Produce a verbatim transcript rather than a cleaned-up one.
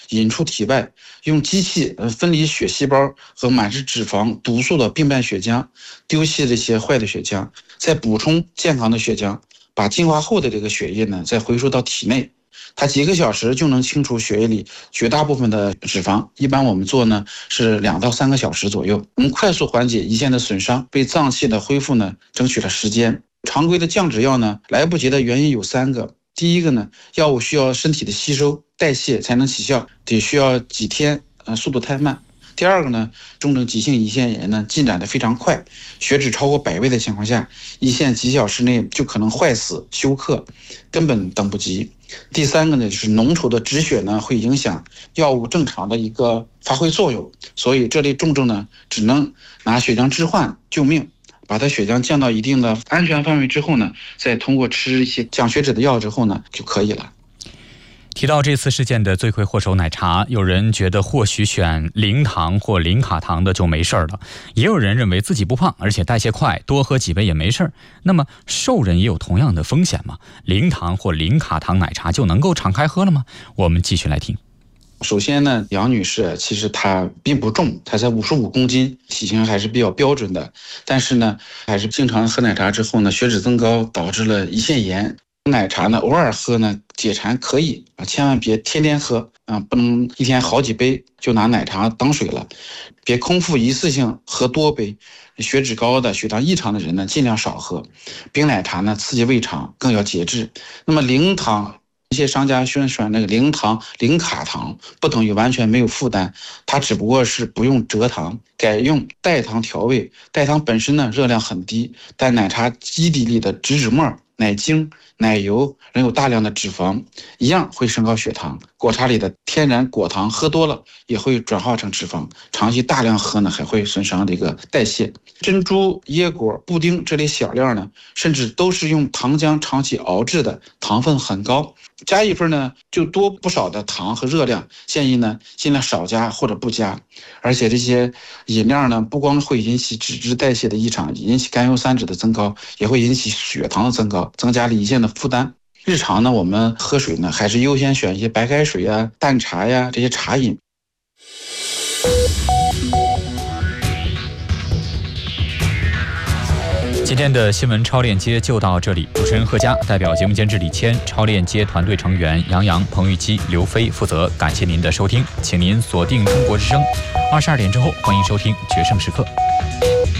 引出体外，用机器呃分离血细胞和满是脂肪毒素的病变血浆，丢弃这些坏的血浆，再补充健康的血浆，把净化后的这个血液呢再回输到体内。它几个小时就能清除血液里绝大部分的脂肪，一般我们做呢是两到三个小时左右，能快速缓解胰腺的损伤，为脏器的恢复呢争取了时间。常规的降脂药呢来不及的原因有三个，第一个呢，药物需要身体的吸收代谢才能起效，得需要几天，呃，速度太慢。第二个呢，重症急性胰腺炎呢进展的非常快，血脂超过百倍的情况下，胰腺几小时内就可能坏死休克，根本等不及。第三个呢，就是浓稠的止血呢会影响药物正常的一个发挥作用，所以这类重症呢只能拿血浆置换救命，把它血浆降到一定的安全范围之后呢，再通过吃一些降血脂的药之后呢就可以了。 提到这次事件的罪魁祸首奶茶，有人觉得或许选零糖或零卡糖的就没事了，也有人认为自己不胖而且代谢快，多喝几杯也没事。那么瘦人也有同样的风险吗？零糖或零卡糖奶茶就能够敞开喝了吗？我们继续来听。 首先呢，杨女士其实她并不重，她才五十五公斤，体型还是比较标准的，但是呢还是经常喝奶茶之后呢，血脂增高导致了胰腺炎。奶茶呢偶尔喝呢解馋可以啊，千万别天天喝啊，不能一天好几杯就拿奶茶当水了，别空腹一次性喝多杯。血脂高的血糖异常的人呢尽量少喝，冰奶茶呢刺激胃肠，更要节制。那么零糖，一些商家宣传那个零糖零卡糖，不等于完全没有负担，它只不过是不用蔗糖，改用代糖调味。代糖本身呢热量很低，但奶茶基底里的植脂末、奶精、奶油仍有大量的脂肪，一样会升高血糖。果茶里的天然果糖喝多了也会转化成脂肪，长期大量喝呢还会损伤这个代谢。珍珠、椰果、布丁这类小料呢，甚至都是用糖浆长期熬制的，糖分很高，加一份呢就多不少的糖和热量，建议呢尽量少加或者不加。而且这些饮料呢不光会引起脂质代谢的异常，引起甘油三酯的增高，也会引起血糖的增高，增加了胰腺的负担。日常呢我们喝水呢还是优先选一些白开水啊、淡茶呀这些茶饮。 今天的新闻超链接就到这里，主持人贺佳代表节目监制李谦，超链接团队成员杨洋、彭玉基、刘飞负责。感谢您的收听，请您锁定中国之声，二十二点之后欢迎收听决胜时刻。